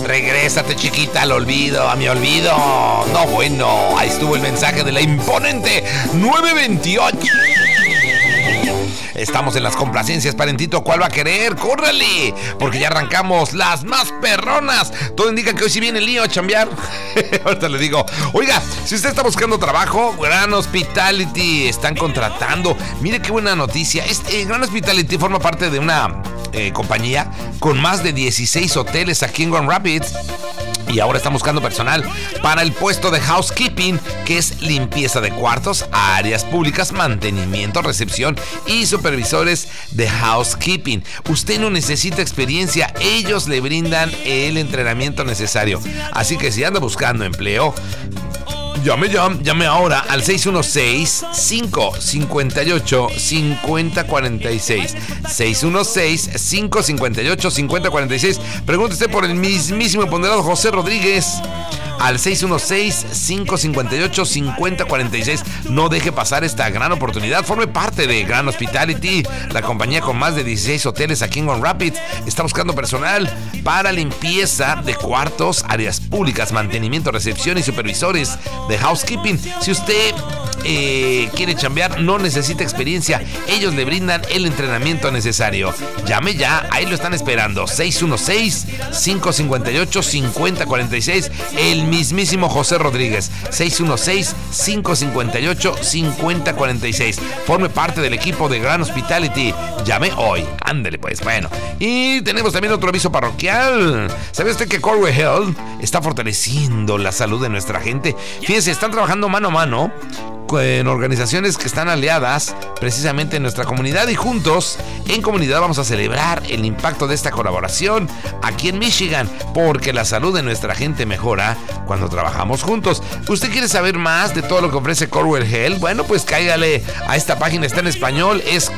Regrésate, chiquita, al olvido, a mi olvido. No, bueno, ahí estuvo el mensaje de la imponente 928. Estamos en las complacencias, parentito. ¿Cuál va a querer? ¡Córrele! Porque ya arrancamos las más perronas. Todo indica que hoy sí viene el lío a chambear. Ahorita le digo. Oiga, si usted está buscando trabajo, Gran Hospitality están contratando. Mire qué buena noticia. Gran Hospitality forma parte de una compañía con más de 16 hoteles aquí en Grand Rapids. Y ahora están buscando personal para el puesto de housekeeping, que es limpieza de cuartos, áreas públicas, mantenimiento, recepción y supervisores de housekeeping. Usted no necesita experiencia, ellos le brindan el entrenamiento necesario. Así que si anda buscando empleo, llame ahora al 616-558-5046. 616-558-5046. Pregúntese por el mismísimo y ponderado José Rodríguez al 616-558-5046. No deje pasar esta gran oportunidad. Forme parte de Gran Hospitality, la compañía con más de 16 hoteles aquí en Grand Rapids. Está buscando personal para limpieza de cuartos, áreas públicas, mantenimiento, recepción y supervisores de housekeeping. Si usted quiere chambear, no necesita experiencia, ellos le brindan el entrenamiento necesario. Llame ya, ahí lo están esperando. 616-558-5046. El mismísimo José Rodríguez. 616-558-5046. Forme parte del equipo de Gran Hospitality. Llame hoy. Ándele pues. Bueno, y tenemos también otro aviso parroquial. ¿Sabe usted que Corewell Health está fortaleciendo la salud de nuestra gente? Fíjense, están trabajando mano a mano en organizaciones que están aliadas precisamente en nuestra comunidad, y juntos en comunidad vamos a celebrar el impacto de esta colaboración aquí en Michigan, porque la salud de nuestra gente mejora cuando trabajamos juntos. ¿Usted quiere saber más de todo lo que ofrece Corewell Health? Bueno, pues cáigale a esta página, está en español, es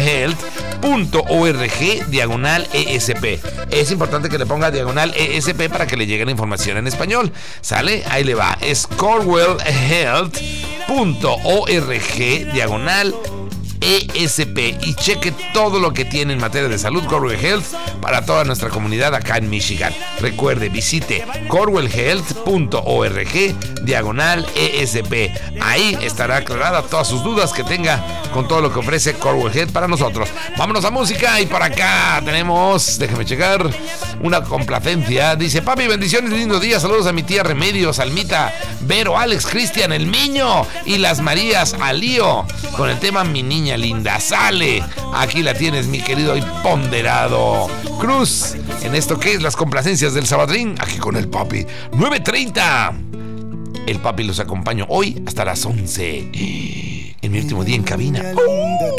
corewellhealth.org/ESP. Es importante que le ponga /ESP para que le llegue la información en español. ¿Sale? Ahí le va, es corewellhealth.org/ESP y cheque todo lo que tiene en materia de salud Corewell Health para toda nuestra comunidad acá en Michigan. Recuerde, visite corewellhealth.org/ESP. Ahí estará aclarada todas sus dudas que tenga con todo lo que ofrece Corewell Health para nosotros. Vámonos a música, y para acá tenemos, déjame checar, una complacencia. Dice: papi, bendiciones, lindo día, saludos a mi tía Remedios, Almita, Vero, Alex, Cristian, el Miño y las Marías, Alío, con el tema Mi Niña Linda. Sale, aquí la tienes, mi querido y ponderado Cruz, en esto que es las complacencias del Sabadrín, aquí con el papi. 9:30. El papi los acompaño hoy hasta las 11 en mi último día en cabina.